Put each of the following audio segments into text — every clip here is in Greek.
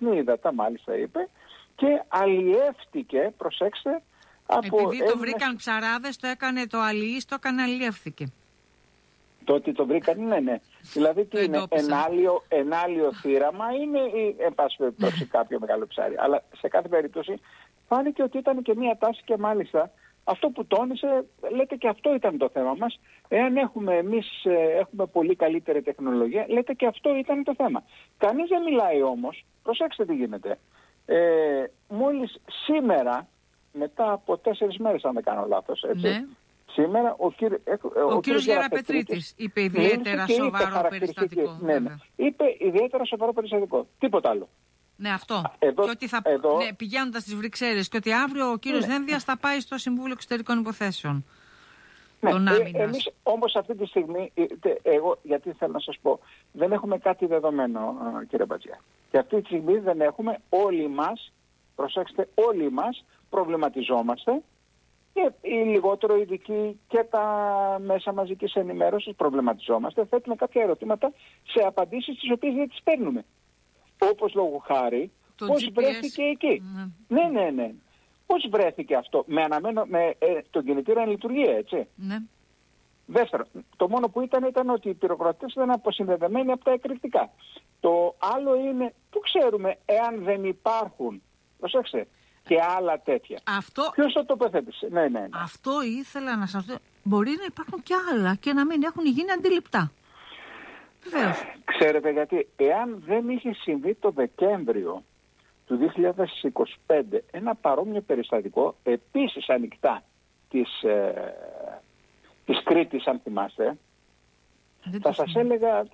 διεθνή ύδατα, μάλιστα είπε, και αλλιεύτηκε, προσέξτε, από επειδή το βρήκαν ψαράδες, το έκανε το αλλιείς, το έκανε αλλιεύθηκε. Το ότι το βρήκαν, ναι. Δηλαδή τι είναι, ενάλιο θύραμα είναι ή εν πάση περιπτώσει κάποιο μεγάλο ψάρι. Αλλά σε κάθε περίπτωση φάνηκε ότι ήταν και μία τάση και μάλιστα αυτό που τόνισε, λέτε και αυτό ήταν το θέμα μας. Εάν εμείς έχουμε πολύ καλύτερη τεχνολογία, λέτε και αυτό ήταν το θέμα. Κανείς δεν μιλάει όμως, προσέξτε τι γίνεται. Μόλις σήμερα, μετά από 4 μέρες αν δεν κάνω λάθος, έτσι, ναι. Σήμερα ο κύριος Γεραπετρίτης είπε ιδιαίτερα σοβαρό περιστατικό. Ναι. Είπε ιδιαίτερα σοβαρό περιστατικό. Τίποτα άλλο. Ναι, αυτό. Και ότι θα πηγαίνοντας στις Βρυξέλλες και ότι αύριο ο κύριος Δένδιας θα πάει στο Συμβούλιο Εξωτερικών Υποθέσεων. Ναι, εμείς όμως αυτή τη στιγμή, εγώ γιατί θέλω να σας πω, δεν έχουμε κάτι δεδομένο, κύριε Μπατζιά. Και αυτή τη στιγμή δεν έχουμε, όλοι μας, προσέξτε, όλοι μας προβληματιζόμαστε και οι λιγότερο ειδικοί και τα μέσα μαζικής ενημέρωσης προβληματιζόμαστε, θέτουμε κάποια ερωτήματα σε απαντήσεις τις οποίες δεν τις παίρνουμε. Όπως λόγου χάρη, πώς βρέθηκε εκεί. Ναι. Πώς βρέθηκε αυτό, με τον κινητήρα εν λειτουργία, έτσι. Ναι. Δεύτερον, το μόνο που ήταν ότι οι πυροκροτές ήταν αποσυνδεδεμένοι από τα εκρηκτικά. Το άλλο είναι, που ξέρουμε, εάν δεν υπάρχουν, προσέξτε, και άλλα τέτοια. Ποιος το τοποθέτησε. Ναι. Αυτό ήθελα να σας πω. Μπορεί να υπάρχουν και άλλα και να μην έχουν γίνει αντιληπτά. Βεβαίως. Ξέρετε γιατί, εάν δεν είχε συμβεί το Δεκέμβριο του 2025 ένα παρόμοιο περιστατικό, επίσης ανοιχτά της Κρήτης, αν θυμάστε, θα σας έλεγα,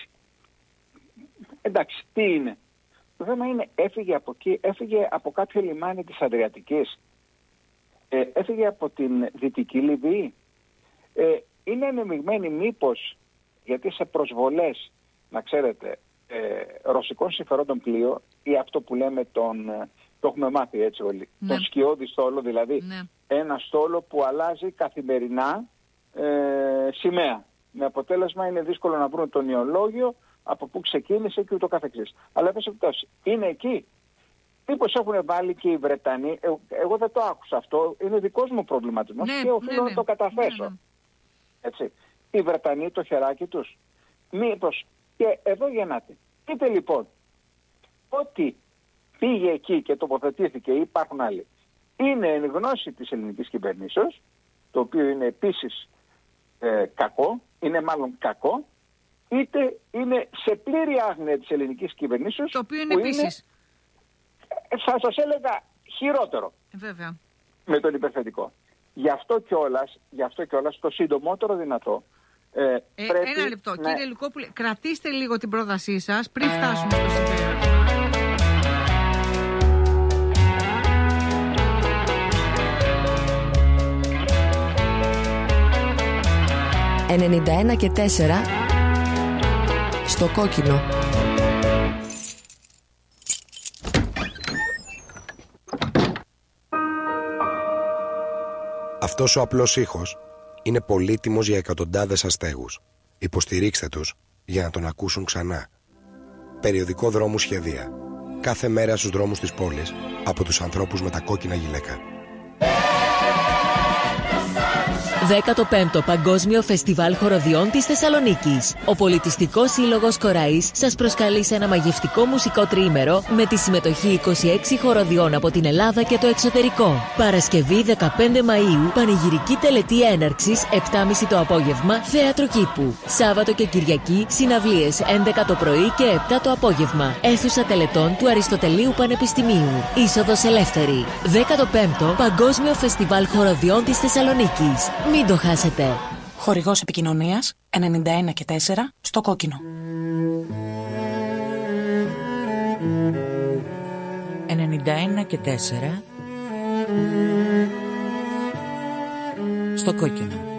εντάξει, τι είναι. Το θέμα είναι, έφυγε από εκεί, έφυγε από κάποιο λιμάνι της Αδριατικής, έφυγε από την Δυτική Λιβύη, είναι ανεμειγμένη μήπως, γιατί σε προσβολές, να ξέρετε, ρωσικών συμφερόντων πλοίο, ή αυτό που λέμε το έχουμε μάθει έτσι όλοι, τον σκιώδη στόλο, δηλαδή ένα στόλο που αλλάζει καθημερινά σημαία. Με αποτέλεσμα είναι δύσκολο να βρουν τον ιολόγιο, από πού ξεκίνησε και ούτω καθεξής. Αλλά είναι εκεί. Μήπως έχουν βάλει και οι Βρετανοί, εγώ δεν το άκουσα αυτό, είναι δικός μου προβληματισμός και οφείλω να το καταθέσω. Έτσι. Οι Βρετανοί το χεράκι τους. Μήπως, και εδώ γεννάται. Πείτε λοιπόν, ότι πήγε εκεί και τοποθετήθηκε ή υπάρχουν άλλοι, είναι εν γνώση της ελληνικής κυβερνήσεως, το οποίο είναι επίσης κακό, είναι μάλλον κακό, είτε είναι σε πλήρη άγνοια της ελληνικής κυβερνήσεως, το οποίο είναι επίσης, θα σας έλεγα, χειρότερο. Βέβαια. Με τον υπερθετικό. Γι' αυτό κιόλας το συντομότερο δυνατό πρέπει. Ένα λεπτό, κύριε Λουκόπουλε, κρατήστε λίγο την πρότασή σας πριν φτάσουμε στο συμπέρασμα. «91 και 4» στο κόκκινο. Αυτός ο απλός ήχος είναι πολύτιμος για εκατοντάδες αστέγους. Υποστηρίξτε τους για να τον ακούσουν ξανά. Περιοδικό Δρόμου Σχεδία. Κάθε μέρα στους δρόμους της πόλης από τους ανθρώπους με τα κόκκινα γυλαίκα. 15ο Παγκόσμιο Φεστιβάλ Χοροδιών της Θεσσαλονίκης. Ο Πολιτιστικός Σύλλογος Κοραής σας προσκαλεί σε ένα μαγευτικό μουσικό τριήμερο με τη συμμετοχή 26 χοροδιών από την Ελλάδα και το εξωτερικό. Παρασκευή 15 Μαΐου, πανηγυρική τελετή έναρξης 7.30 το απόγευμα, θέατρο κήπου. Σάββατο και Κυριακή, συναυλίες 11 το πρωί και 7 το απόγευμα. Αίθουσα τελετών του Αριστοτελείου Πανεπιστημίου. Είσοδος ελεύθερη. 15ο Παγκόσμιο Φεστιβάλ Χοροδιών της Θεσσαλονίκης. Μην το χάσετε. Χορηγός επικοινωνίας 91 και 4 στο κόκκινο. 91 και 4 στο κόκκινο.